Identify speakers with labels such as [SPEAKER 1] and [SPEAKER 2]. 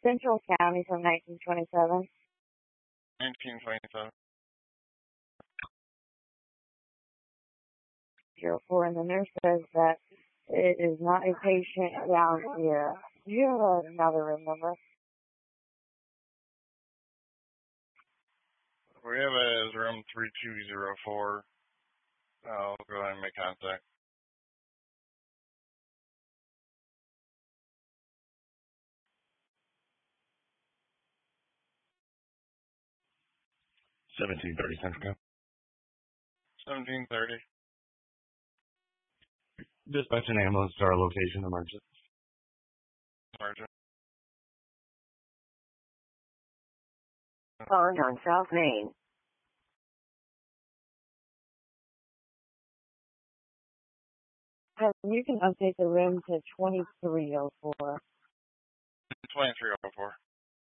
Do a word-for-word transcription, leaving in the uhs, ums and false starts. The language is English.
[SPEAKER 1] Central County from nineteen twenty-seven.
[SPEAKER 2] nineteen twenty-seven.
[SPEAKER 1] zero four, and the nurse says that it is not a patient down here. Do you have another room number?
[SPEAKER 2] We have it as room three two zero four. I'll go ahead and make contact.
[SPEAKER 3] seventeen thirty Central.
[SPEAKER 2] seventeen thirty.
[SPEAKER 3] Dispatch an ambulance to our location, emergency.
[SPEAKER 2] Emergent.
[SPEAKER 4] Pond on South Main.
[SPEAKER 1] You can update the room to twenty-three oh four.
[SPEAKER 2] twenty-three oh four.